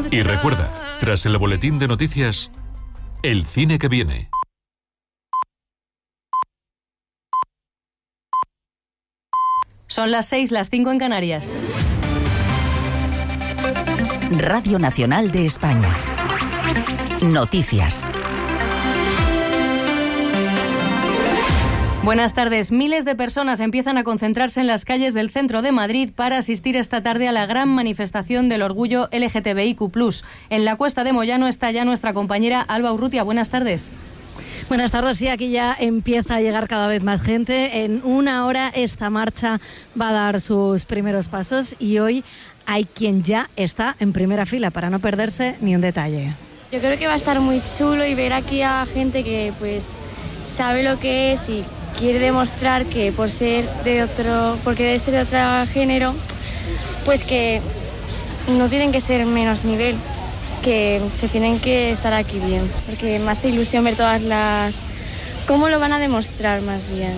Y recuerda, tras el boletín de noticias, el cine que viene. Son las 6, las 5 en Canarias. Radio Nacional de España. Noticias. Buenas tardes. Miles de personas empiezan a concentrarse en las calles del centro de Madrid para asistir esta tarde a la gran manifestación del orgullo LGTBIQ+. En la Cuesta de Moyano está ya nuestra compañera Alba Urrutia. Buenas tardes. Buenas tardes, sí, aquí ya empieza a llegar cada vez más gente. En una hora esta marcha va a dar sus primeros pasos y hoy hay quien ya está en primera fila para no perderse ni un detalle. Yo creo que va a estar muy chulo y ver aquí a gente que pues sabe lo que es y quiere demostrar que porque debe ser de otro género, pues que no tienen que ser menos nivel, que se tienen que estar aquí bien, porque me hace ilusión ver cómo lo van a demostrar más bien.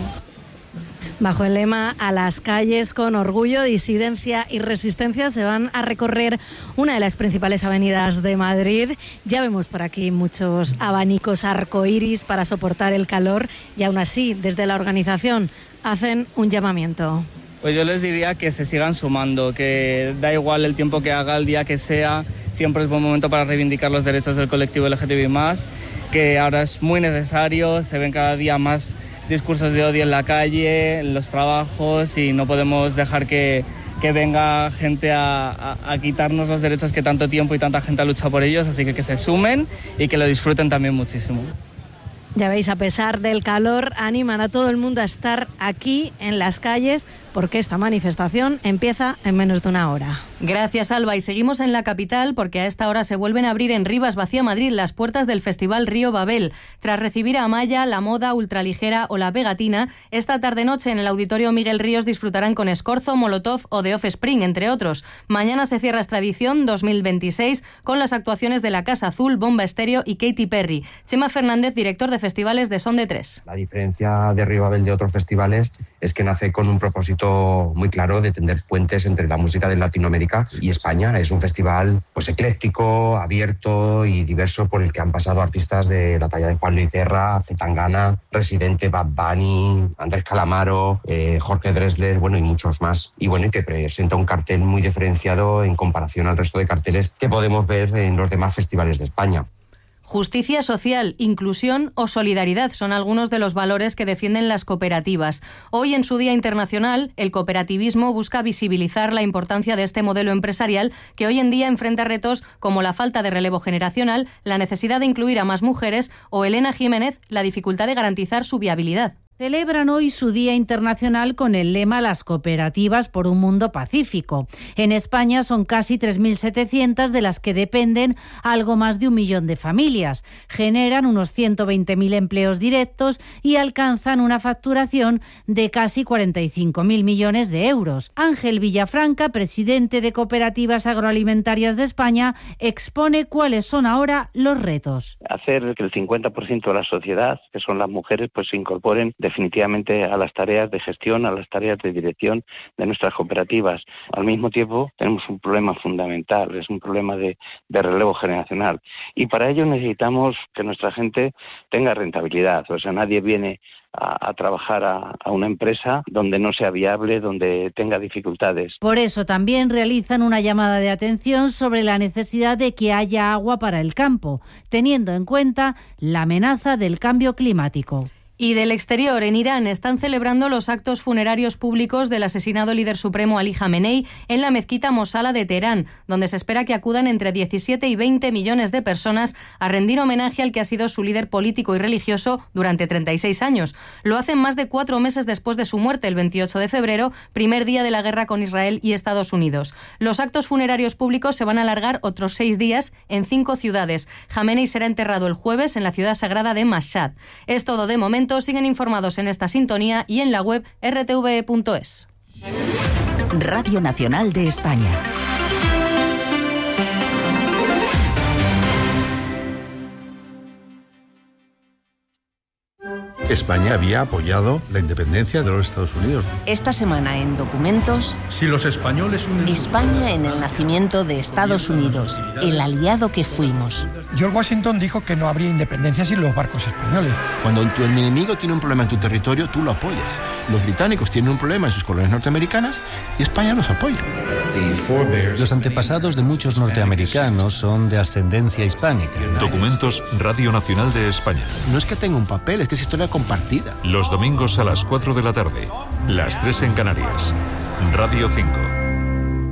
Bajo el lema "A las calles con orgullo, disidencia y resistencia" se van a recorrer una de las principales avenidas de Madrid. Ya vemos por aquí muchos abanicos arcoíris para soportar el calor y aún así, desde la organización, hacen un llamamiento. Pues yo les diría que se sigan sumando, que da igual el tiempo que haga, el día que sea, siempre es buen momento para reivindicar los derechos del colectivo LGTBI+, que ahora es muy necesario, se ven cada día más discursos de odio en la calle, en los trabajos, y no podemos dejar que venga gente a quitarnos los derechos que tanto tiempo y tanta gente ha luchado por ellos, así que se sumen y que lo disfruten también muchísimo. Ya veis, a pesar del calor, animan a todo el mundo a estar aquí en las calles porque esta manifestación empieza en menos de una hora. Gracias, Alba. Y seguimos en la capital porque a esta hora se vuelven a abrir en Rivas Vacía, Madrid, las puertas del Festival Río Babel. Tras recibir a Amaya, La Moda, Ultraligera o La Pegatina, esta tarde-noche en el Auditorio Miguel Ríos disfrutarán con Escorzo, Molotov o The Offspring, entre otros. Mañana se cierra Extradición 2026 con las actuaciones de La Casa Azul, Bomba Estéreo y Katy Perry. Chema Fernández, director de festivales de Son de Tres. La diferencia de Río Babel de otros festivales es que nace con un propósito muy claro de tender puentes entre la música de Latinoamérica y España. Es un festival pues ecléctico, abierto y diverso, por el que han pasado artistas de la talla de Juan Luis Guerra, Zetangana, Residente, Bad Bunny, Andrés Calamaro, Jorge Drexler, y muchos más. Y que presenta un cartel muy diferenciado en comparación al resto de carteles que podemos ver en los demás festivales de España. Justicia social, inclusión o solidaridad son algunos de los valores que defienden las cooperativas. Hoy, en su Día Internacional, el cooperativismo busca visibilizar la importancia de este modelo empresarial que hoy en día enfrenta retos como la falta de relevo generacional, la necesidad de incluir a más mujeres o, Elena Jiménez, la dificultad de garantizar su viabilidad. Celebran hoy su Día Internacional con el lema "Las cooperativas por un mundo pacífico". En España son casi 3.700, de las que dependen algo más de 1 millón de familias. Generan unos 120.000 empleos directos y alcanzan una facturación de casi 45.000 millones de euros. Ángel Villafranca, presidente de Cooperativas Agroalimentarias de España, expone cuáles son ahora los retos. Hacer que el 50% de la sociedad, que son las mujeres, pues se incorporen definitivamente a las tareas de gestión, a las tareas de dirección de nuestras cooperativas. Al mismo tiempo tenemos un problema fundamental, es un problema de relevo generacional, y para ello necesitamos que nuestra gente tenga rentabilidad. O sea, nadie viene a trabajar a una empresa donde no sea viable, donde tenga dificultades. Por eso también realizan una llamada de atención sobre la necesidad de que haya agua para el campo, teniendo en cuenta la amenaza del cambio climático. Y del exterior, en Irán están celebrando los actos funerarios públicos del asesinado líder supremo Ali Jamenei en la mezquita Mosala de Teherán, donde se espera que acudan entre 17 y 20 millones de personas a rendir homenaje al que ha sido su líder político y religioso durante 36 años. Lo hacen más de 4 meses después de su muerte, el 28 de febrero, primer día de la guerra con Israel y Estados Unidos. Los actos funerarios públicos se van a alargar otros 6 días en 5 ciudades. Jamenei será enterrado el jueves en la ciudad sagrada de Mashhad. Es todo de momento. Siguen informados en esta sintonía y en la web rtve.es. Radio Nacional de España. España había apoyado la independencia de los Estados Unidos. Esta semana en Documentos, si los españoles España en el nacimiento de Estados Unidos, el aliado que fuimos. George Washington dijo que no habría independencia sin los barcos españoles. Cuando tu enemigo tiene un problema en tu territorio, tú lo apoyas. Los británicos tienen un problema en sus colonias norteamericanas y España los apoya. Los antepasados de muchos norteamericanos son de ascendencia hispánica. Documentos Radio Nacional de España. No es que tenga un papel, es que es historia compartida. Los domingos a las 4 de la tarde, las 3 en Canarias. Radio 5.